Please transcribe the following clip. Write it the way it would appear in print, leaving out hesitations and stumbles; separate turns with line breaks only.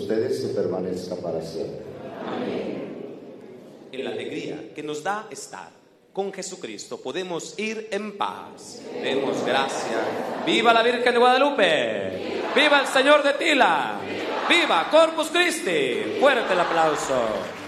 ustedes y permanezca para siempre.
En la alegría que nos da estar con Jesucristo podemos ir en paz. Demos gracias. ¡Viva la Virgen de Guadalupe! ¡Viva el Señor de Tila! ¡Viva Corpus Christi! Fuerte el aplauso.